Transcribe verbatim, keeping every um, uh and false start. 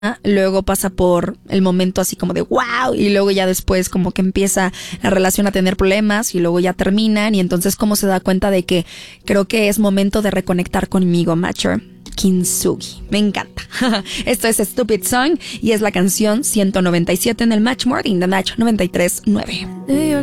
luego pasa por el momento así como de wow, y luego ya después como que empieza la relación a tener problemas y luego ya terminan, y entonces como se da cuenta de que creo que es momento de reconectar conmigo, Mature Kintsugi. Me encanta. Esto es Stupid Song y es la canción ciento noventa y siete en el Match Morning de Match noventa y tres punto nueve.